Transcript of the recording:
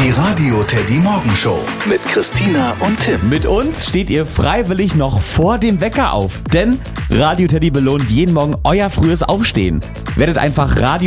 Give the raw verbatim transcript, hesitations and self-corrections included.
Die Radio Teddy Morgenshow mit Christina und Tim. Mit uns steht ihr freiwillig noch vor dem Wecker auf, denn Radio Teddy belohnt jeden Morgen euer frühes Aufstehen. Werdet einfach Radio